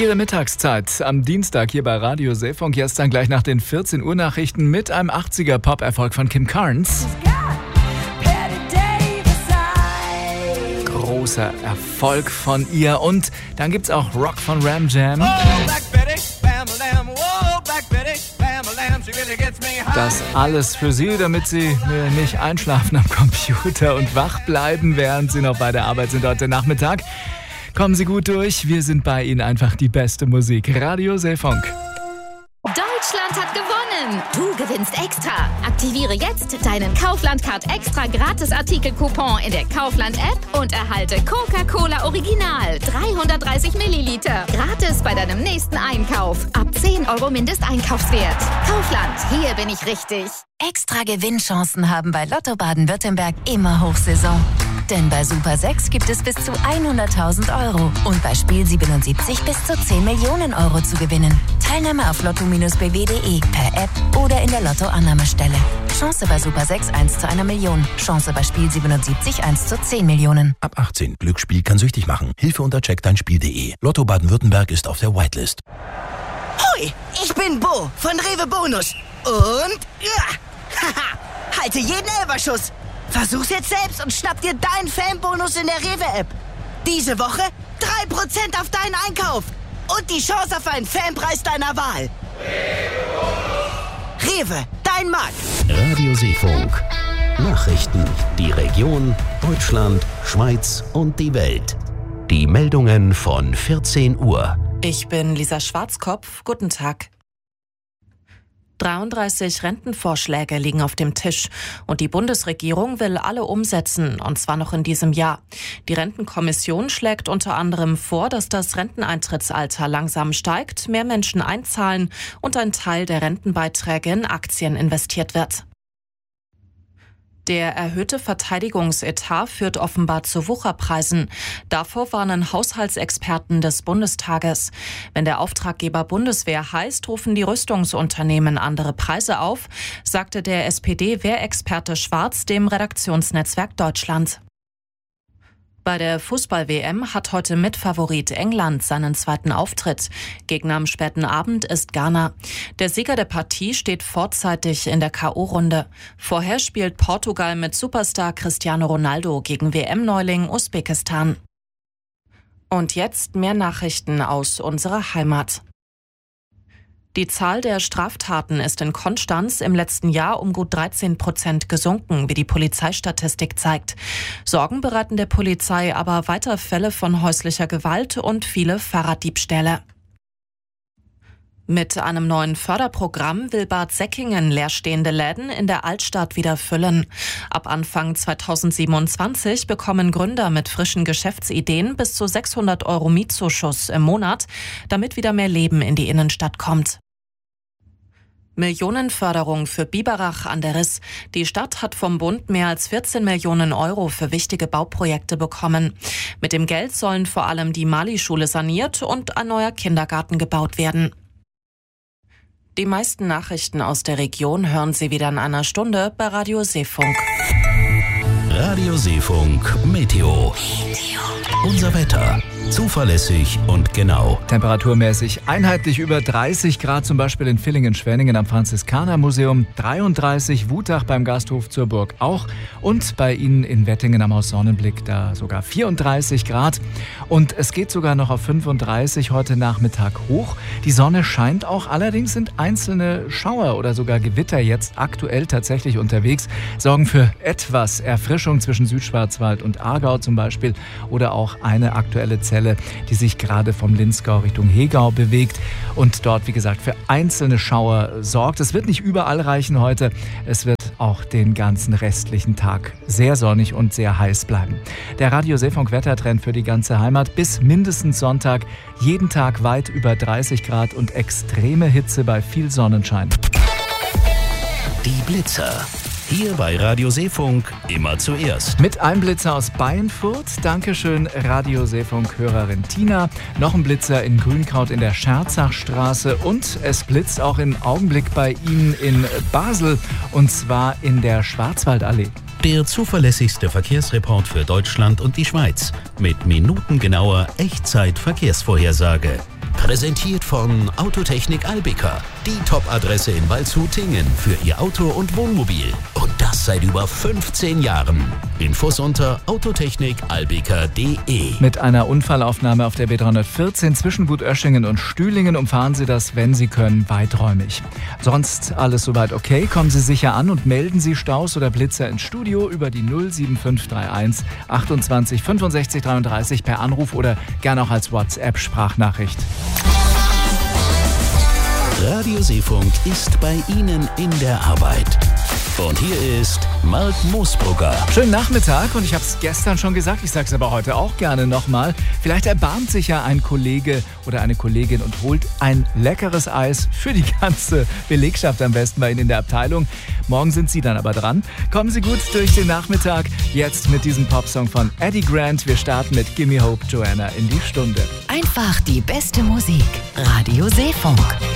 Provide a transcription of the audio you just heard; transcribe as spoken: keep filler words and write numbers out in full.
Ihre Mittagszeit am Dienstag hier bei Radio Seefunk. Jetzt dann gleich nach den vierzehn Uhr Nachrichten mit einem achtziger Pop-Erfolg von Kim Carnes. Großer Erfolg von ihr. Und dann gibt's auch Rock von Ram Jam. Das alles für Sie, damit Sie nicht einschlafen am Computer und wach bleiben, während Sie noch bei der Arbeit sind heute Nachmittag. Kommen Sie gut durch, wir sind bei Ihnen, einfach die beste Musik. Radio Seefunk. Deutschland hat gewonnen! Du gewinnst extra! Aktiviere jetzt deinen Kaufland-Card extra Gratis-Artikel-Coupon in der Kaufland-App und erhalte Coca-Cola Original dreihundertdreißig Milliliter. Gratis bei deinem nächsten Einkauf. Ab zehn Euro Mindesteinkaufswert. Kaufland, hier bin ich richtig. Extra Gewinnchancen haben bei Lotto Baden-Württemberg immer Hochsaison. Denn bei Super sechs gibt es bis zu hunderttausend Euro und bei Spiel siebenundsiebzig bis zu zehn Millionen Euro zu gewinnen. Teilnahme auf lotto Bindestrich b w punkt d e, per App oder in der Lotto-Annahmestelle. Chance bei Super sechs eins zu einer Million. Chance bei Spiel siebenundsiebzig eins zu zehn Millionen. Ab achtzehn. Glücksspiel kann süchtig machen. Hilfe unter check dein Spiel punkt d e. Lotto Baden-Württemberg ist auf der Whitelist. Hoi, ich bin Bo von Rewe Bonus. Und ja, haha, halte jeden Elferschuss. Versuch's jetzt selbst und schnapp dir deinen Fanbonus in der Rewe-App. Diese Woche drei Prozent auf deinen Einkauf. Und die Chance auf einen Fanpreis deiner Wahl. Rewe, dein Markt. Radio Seefunk. Nachrichten, die Region, Deutschland, Schweiz und die Welt. Die Meldungen von vierzehn Uhr. Ich bin Lisa Schwarzkopf. Guten Tag. dreiunddreißig Rentenvorschläge liegen auf dem Tisch und die Bundesregierung will alle umsetzen, und zwar noch in diesem Jahr. Die Rentenkommission schlägt unter anderem vor, dass das Renteneintrittsalter langsam steigt, mehr Menschen einzahlen und ein Teil der Rentenbeiträge in Aktien investiert wird. Der erhöhte Verteidigungsetat führt offenbar zu Wucherpreisen. Davor warnen Haushaltsexperten des Bundestages. Wenn der Auftraggeber Bundeswehr heißt, rufen die Rüstungsunternehmen andere Preise auf, sagte der S P D-Wehrexperte Schwarz dem Redaktionsnetzwerk Deutschland. Bei der Fußball-W M hat heute Mitfavorit England seinen zweiten Auftritt. Gegner am späten Abend ist Ghana. Der Sieger der Partie steht vorzeitig in der K O-Runde. Vorher spielt Portugal mit Superstar Cristiano Ronaldo gegen W M-Neuling Usbekistan. Und jetzt mehr Nachrichten aus unserer Heimat. Die Zahl der Straftaten ist in Konstanz im letzten Jahr um gut dreizehn Prozent gesunken, wie die Polizeistatistik zeigt. Sorgen bereiten der Polizei aber weiter Fälle von häuslicher Gewalt und viele Fahrraddiebstähle. Mit einem neuen Förderprogramm will Bad Säckingen leerstehende Läden in der Altstadt wieder füllen. Ab Anfang zweitausendsiebenundzwanzig bekommen Gründer mit frischen Geschäftsideen bis zu sechshundert Euro Mietzuschuss im Monat, damit wieder mehr Leben in die Innenstadt kommt. Millionenförderung für Biberach an der Riss. Die Stadt hat vom Bund mehr als vierzehn Millionen Euro für wichtige Bauprojekte bekommen. Mit dem Geld sollen vor allem die Mali-Schule saniert und ein neuer Kindergarten gebaut werden. Die meisten Nachrichten aus der Region hören Sie wieder in einer Stunde bei Radio Seefunk. Radio Seefunk Meteo. Unser Wetter. Zuverlässig und genau. Temperaturmäßig einheitlich über dreißig Grad, zum Beispiel in Villingen-Schwenningen am Franziskanermuseum, dreiunddreißig, Wutach beim Gasthof zur Burg auch und bei Ihnen in Wettingen am Haus Sonnenblick da sogar vierunddreißig Grad und es geht sogar noch auf fünfunddreißig heute Nachmittag hoch. Die Sonne scheint auch, allerdings sind einzelne Schauer oder sogar Gewitter jetzt aktuell tatsächlich unterwegs, sorgen für etwas Erfrischung zwischen Südschwarzwald und Aargau zum Beispiel oder auch eine aktuelle Zelle, die sich gerade vom Linzgau Richtung Hegau bewegt und dort, wie gesagt, für einzelne Schauer sorgt. Es wird nicht überall reichen heute. Es wird auch den ganzen restlichen Tag sehr sonnig und sehr heiß bleiben. Der Radio Seefunk Wettertrend für die ganze Heimat bis mindestens Sonntag. Jeden Tag weit über dreißig Grad und extreme Hitze bei viel Sonnenschein. Die Blitzer. Hier bei Radio Seefunk immer zuerst. Mit einem Blitzer aus Beinfurt. Dankeschön, Radio Seefunk-Hörerin Tina. Noch ein Blitzer in Grünkraut in der Scherzachstraße. Und es blitzt auch im Augenblick bei Ihnen in Basel. Und zwar in der Schwarzwaldallee. Der zuverlässigste Verkehrsreport für Deutschland und die Schweiz. Mit minutengenauer Echtzeit-Verkehrsvorhersage. Präsentiert von Autotechnik Albecker. Die Top-Adresse in Waldshut-Tiengen für Ihr Auto und Wohnmobil. Und das seit über fünfzehn Jahren. Infos unter autotechnik albecker punkt de. Mit einer Unfallaufnahme auf der B dreihundertvierzehn zwischen Gut Oeschingen und Stühlingen umfahren Sie das, wenn Sie können, weiträumig. Sonst alles soweit okay. Kommen Sie sicher an und melden Sie Staus oder Blitzer ins Studio über die null sieben fünf drei eins achtundzwanzig fünfundsechzig dreiunddreißig per Anruf oder gerne auch als WhatsApp-Sprachnachricht. Radio Seefunk ist bei Ihnen in der Arbeit. Und hier ist Mark Moosbrugger. Schönen Nachmittag und ich habe es gestern schon gesagt, ich sage es aber heute auch gerne nochmal. Vielleicht erbarmt sich ja ein Kollege oder eine Kollegin und holt ein leckeres Eis für die ganze Belegschaft am besten bei Ihnen in der Abteilung. Morgen sind Sie dann aber dran. Kommen Sie gut durch den Nachmittag. Jetzt mit diesem Popsong von Eddie Grant. Wir starten mit Gimme Hope, Joanna, in die Stunde. Einfach die beste Musik. Radio Seefunk.